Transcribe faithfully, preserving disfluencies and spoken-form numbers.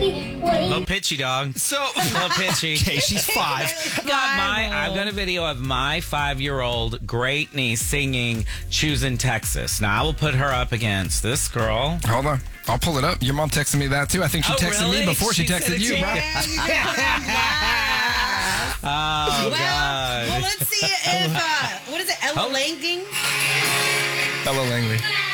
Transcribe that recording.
Little pitchy, dog. So, little pitchy. Okay, she's five. Got my, I've got a video of my five-year-old great niece singing "Choosing Texas." Now I will put her up against this girl. Hold on. I'll pull it up. Your mom texted me that, too. I think she Oh, texted really? me before she, She texted said it you, to you. right? Oh, well, God. well, let's see if, uh, what is it, Ella Oh. Langing? Ella Langley.